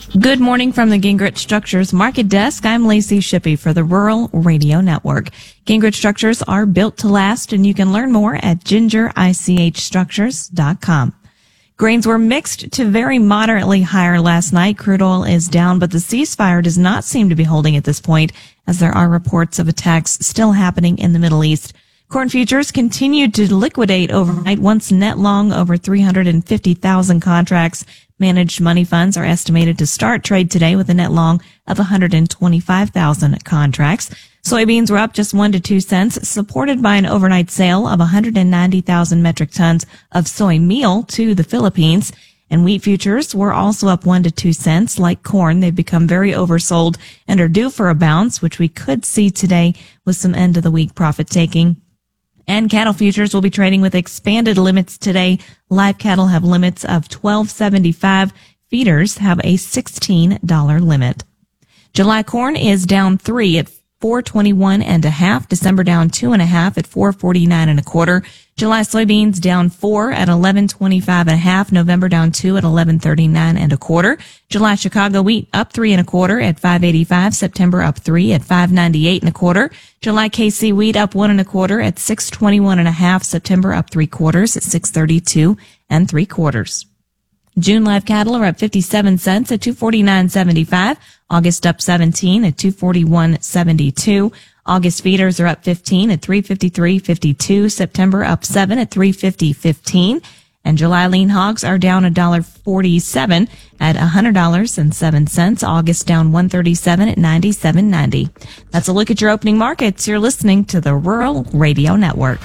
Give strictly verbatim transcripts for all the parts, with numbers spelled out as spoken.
Good morning from the Gingrich Structures Market Desk. I'm Lacey Shippey for the Rural Radio Network. Gingrich Structures are built to last, and you can learn more at ginger ich structures dot com. Grains were mixed to very moderately higher last night. Crude oil is down, but the ceasefire does not seem to be holding at this point, as there are reports of attacks still happening in the Middle East. Corn futures continued to liquidate overnight once net long over three hundred fifty thousand contracts. Managed money funds are estimated to start trade today with a net long of one hundred twenty-five thousand contracts. Soybeans were up just one to two cents, supported by an overnight sale of one hundred ninety thousand metric tons of soy meal to the Philippines. And wheat futures were also up one to two cents. Like corn, they've become very oversold and are due for a bounce, which we could see today with some end of the week profit taking. And cattle futures will be trading with expanded limits today. Live cattle have limits of twelve seventy-five. Feeders have a sixteen dollars limit. July corn is down three at four twenty-one and a half. December down two and a half at four forty-nine and a quarter. July soybeans down four at eleven twenty-five and a half. November down two at eleven thirty-nine and a quarter. July Chicago wheat up three and a quarter at five eighty-five. September up three at five ninety-eight and a quarter. July K C wheat up one and a quarter at six twenty-one and a half. September up three quarters at six thirty-two and three quarters. June live cattle are up fifty-seven cents at two forty-nine seventy-five. August up seventeen at two forty-one seventy-two. August feeders are up fifteen at three fifty-three fifty-two. September up seven at three fifty fifteen. And July lean hogs are down one dollar forty-seven at one hundred dollars and seven cents. August down one thirty-seven at ninety-seven ninety. That's a look at your opening markets. You're listening to the Rural Radio Network.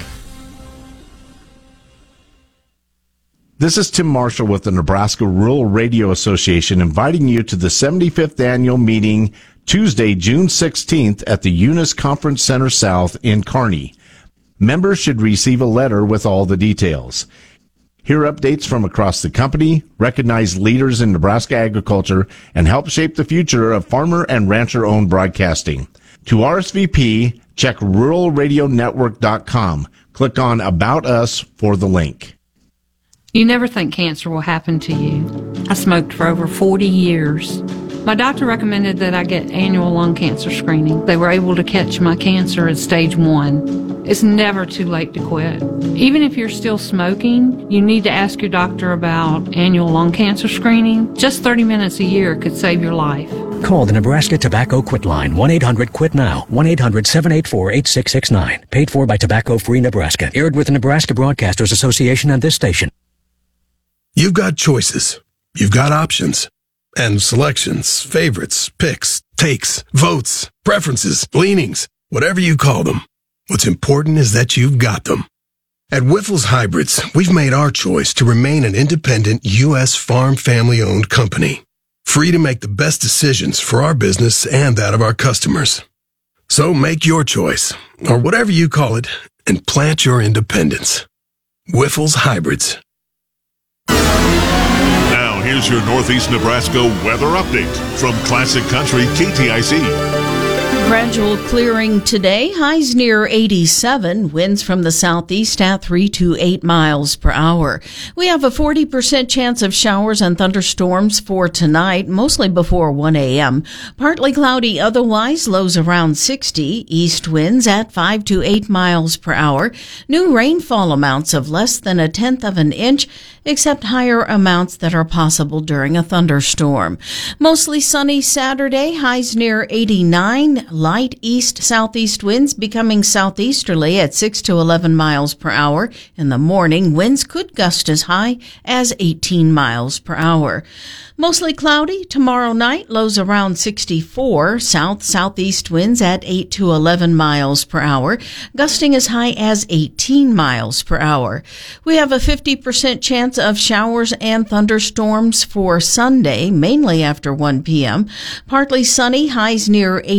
This is Tim Marshall with the Nebraska Rural Radio Association, inviting you to the seventy-fifth annual meeting Tuesday, June sixteenth at the Eunice Conference Center South in Kearney. Members should receive a letter with all the details. Hear updates from across the company, recognize leaders in Nebraska agriculture, and help shape the future of farmer and rancher-owned broadcasting. To R S V P, check rural radio network dot com. Click on About Us for the link. You never think cancer will happen to you. I smoked for over forty years. My doctor recommended that I get annual lung cancer screening. They were able to catch my cancer at stage one. It's never too late to quit. Even if you're still smoking, you need to ask your doctor about annual lung cancer screening. Just thirty minutes a year could save your life. Call the Nebraska Tobacco Quit Line, one eight hundred quit now, one eight hundred seven eight four eight six six nine. Paid for by Tobacco Free Nebraska. Aired with the Nebraska Broadcasters Association and this station. You've got choices. You've got options. And selections, favorites, picks, takes, votes, preferences, leanings, whatever you call them. What's important is that you've got them. At Wyffels Hybrids, we've made our choice to remain an independent U S farm family-owned company, free to make the best decisions for our business and that of our customers. So make your choice, or whatever you call it, and plant your independence. Wyffels Hybrids. Now, here's your Northeast Nebraska weather update from Classic Country K T I C. Gradual clearing today, highs near eighty-seven, winds from the southeast at three to eight miles per hour. We have a forty percent chance of showers and thunderstorms for tonight, mostly before one a.m. Partly cloudy otherwise, lows around sixty, east winds at five to eight miles per hour. New rainfall amounts of less than a tenth of an inch, except higher amounts that are possible during a thunderstorm. Mostly sunny Saturday, highs near eighty-nine, light east-southeast winds becoming southeasterly at six to eleven miles per hour. In the morning, winds could gust as high as eighteen miles per hour. Mostly cloudy tomorrow night, lows around sixty-four, south-southeast winds at eight to eleven miles per hour, gusting as high as eighteen miles per hour. We have a fifty percent chance of showers and thunderstorms for Sunday, mainly after one p.m. Partly sunny, highs near eighty-four.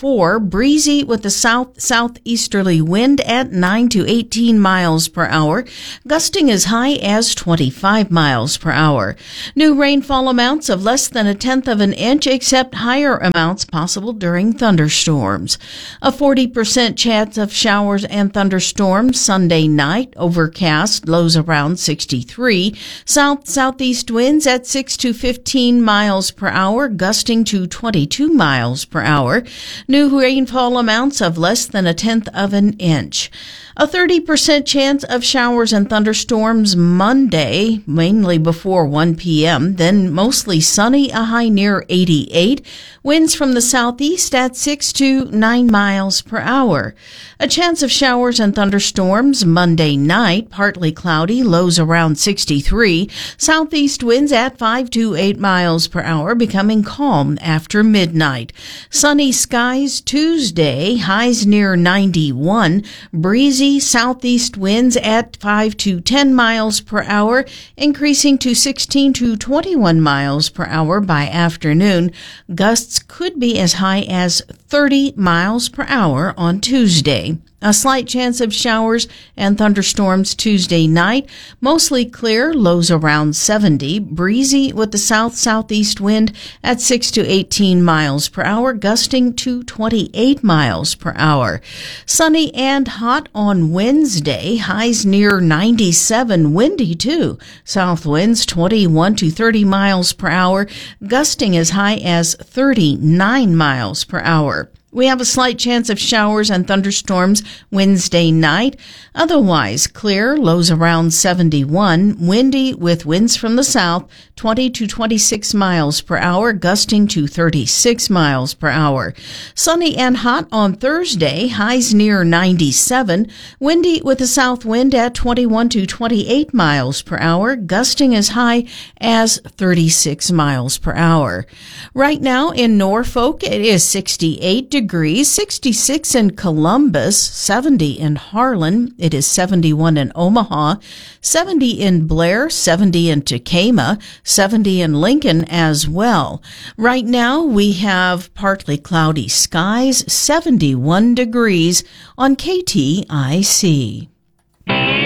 four, breezy with the south-southeasterly wind at nine to eighteen miles per hour, gusting as high as twenty-five miles per hour. New rainfall amounts of less than a tenth of an inch, except higher amounts possible during thunderstorms. A forty percent chance of showers and thunderstorms Sunday night, overcast, lows around sixty-three. South-southeast winds at six to fifteen miles per hour, gusting to twenty-two miles per hour. New rainfall amounts of less than a tenth of an inch. A thirty percent chance of showers and thunderstorms Monday, mainly before one p.m., then mostly sunny, a high near eighty-eight. Winds from the southeast at six to nine miles per hour. A chance of showers and thunderstorms Monday night, partly cloudy, lows around sixty-three. Southeast winds at five to eight miles per hour, becoming calm after midnight. Sunny skies Tuesday, highs near ninety-one. Breezy southeast winds at five to ten miles per hour, increasing to sixteen to twenty-one miles per hour by afternoon. Gusts could be as high as thirty miles per hour on Tuesday. A slight chance of showers and thunderstorms Tuesday night. Mostly clear, lows around seventy. Breezy with the south-southeast wind at six to eighteen miles per hour, gusting to twenty-eight miles per hour. Sunny and hot on Wednesday. Highs near ninety-seven. Windy, too. South winds twenty-one to thirty miles per hour, gusting as high as thirty-nine miles per hour. We have a slight chance of showers and thunderstorms Wednesday night. Otherwise clear, lows around seventy-one. Windy with winds from the south, twenty to twenty-six miles per hour, gusting to thirty-six miles per hour. Sunny and hot on Thursday, highs near ninety-seven. Windy with a south wind at twenty-one to twenty-eight miles per hour, gusting as high as thirty-six miles per hour. Right now in Norfolk, it is sixty-eight degrees, sixty-six in Columbus, seventy in Harlan. It is seventy-one in Omaha, seventy in Blair, seventy in Tacoma, seventy in Lincoln as well. Right now we have partly cloudy skies, seventy-one degrees on K T I C.